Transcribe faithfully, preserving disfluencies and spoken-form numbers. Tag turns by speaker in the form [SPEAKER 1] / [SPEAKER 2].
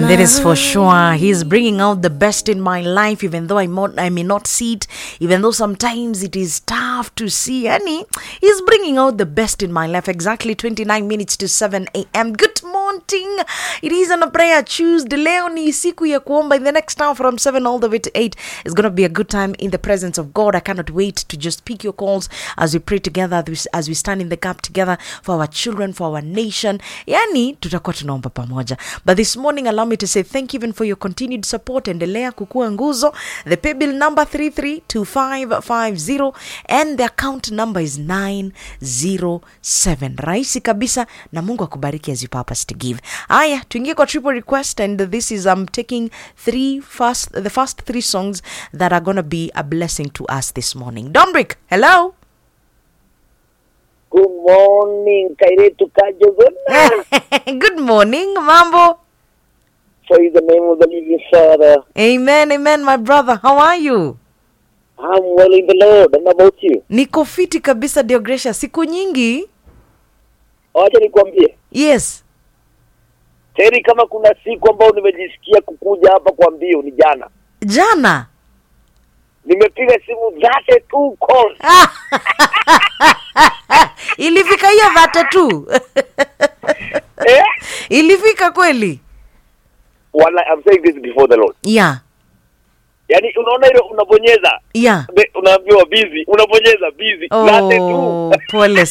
[SPEAKER 1] That is for sure. He's bringing out the best in my life, even though I, mo- I may not see it, even though sometimes it is tough to see. Yani, he's bringing out the best in my life. Exactly twenty-nine minutes to seven a.m. Good morning. It is on a prayer Tuesday. Leo ni siku ya kuomba. In the next hour from seven all the way to eight, it's going to be a good time in the presence of God. I cannot wait to just pick your calls as we pray together, as we stand in the gap together for our children, for our nation. Yani, tutakuwa tunaomba pamoja. But this morning, allow me to say thank you even for your continued support. Endelea kukua nguzo. The pay bill number three three two five five zero and the account number is nine zero seven. Rahisi kabisa na Mungu akubariki as you purpose to give. Aya, tuingie kwa triple request, and this is I'm um, taking three first the first three songs that are going to be a blessing to us this morning. Dombrick, hello.
[SPEAKER 2] Good morning, Kairetu Kajogona.
[SPEAKER 1] Good morning, Mambo.
[SPEAKER 2] Praise the name of the living Father.
[SPEAKER 1] Amen, amen, my brother. How are you?
[SPEAKER 2] I'm well in the Lord. And about you?
[SPEAKER 1] Niko fiti kabisa, Deogresha. Siku nyingi.
[SPEAKER 2] Wacha nikwambie.
[SPEAKER 1] Yes.
[SPEAKER 2] Teri, kama kuna siku ambao nimejisikia kukuja hapa kwa mbio ni jana.
[SPEAKER 1] Jana?
[SPEAKER 2] Nimepiga simu zake tu call.
[SPEAKER 1] Ilifika hiyo dhate tu.
[SPEAKER 2] Eh?
[SPEAKER 1] Ilifika kweli?
[SPEAKER 2] Well, I'm saying this before the Lord.
[SPEAKER 1] Yeah.
[SPEAKER 2] Yani unaona ile unabonyeza.
[SPEAKER 1] Yeah.
[SPEAKER 2] Unaambiwa busy, unabonyeza busy.
[SPEAKER 1] Oh,
[SPEAKER 2] Dhate tu.
[SPEAKER 1] pole